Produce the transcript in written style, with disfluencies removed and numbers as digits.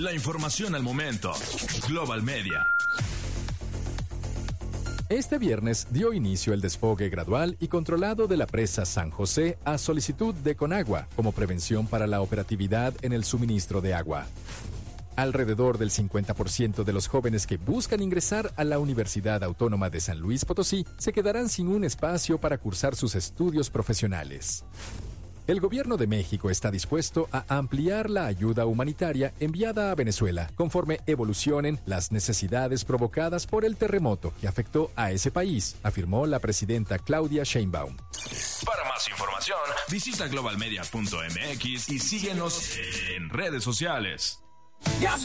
La información al momento. Global Media. Este viernes dio inicio el desfogue gradual y controlado de la presa San José a solicitud de Conagua como prevención para la operatividad en el suministro de agua. Alrededor del 50% de los jóvenes que buscan ingresar a la Universidad Autónoma de San Luis Potosí se quedarán sin un espacio para cursar sus estudios profesionales. El gobierno de México está dispuesto a ampliar la ayuda humanitaria enviada a Venezuela conforme evolucionen las necesidades provocadas por el terremoto que afectó a ese país, afirmó la presidenta Claudia Sheinbaum. Para más información, visita globalmedia.mx y síguenos en redes sociales.